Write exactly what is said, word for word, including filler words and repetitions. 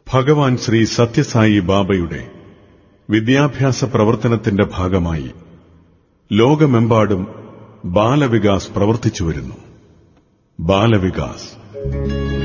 ഭഗവാൻ ശ്രീ സത്യസായി ബാബയുടെ വിദ്യാഭ്യാസ പ്രവർത്തനത്തിന്റെ ഭാഗമായി ലോകമെമ്പാടും ബാലവികാസ് പ്രവർത്തിച്ചുവരുന്നു. ബാലവികാസ്